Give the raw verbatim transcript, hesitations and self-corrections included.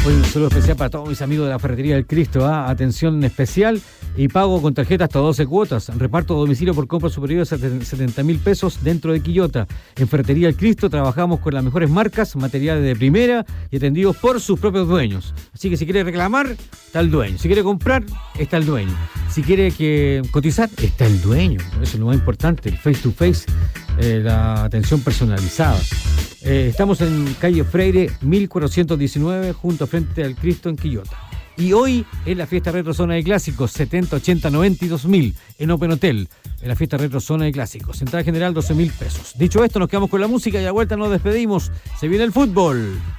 Un saludo especial para todos mis amigos de la Ferretería del Cristo. ¿eh? Atención especial y pago con tarjeta hasta doce cuotas. Reparto a domicilio por compras superiores a setenta mil pesos dentro de Quillota. En Ferretería del Cristo trabajamos con las mejores marcas, materiales de primera y atendidos por sus propios dueños. Así que si quiere reclamar, está el dueño. Si quiere comprar, está el dueño. Si quiere que cotizar, está el dueño. Eso es lo más importante, el face to face, eh, la atención personalizada. Eh, estamos en calle Freire mil cuatrocientos diecinueve, junto a frente al Cristo en Quillota. Y hoy es la fiesta Retro Zona de Clásicos, setenta, ochenta, noventa y dos mil en Open Hotel, en la fiesta Retro Zona de Clásicos. Entrada general doce mil pesos. Dicho esto, nos quedamos con la música y a vuelta nos despedimos. Se viene el fútbol.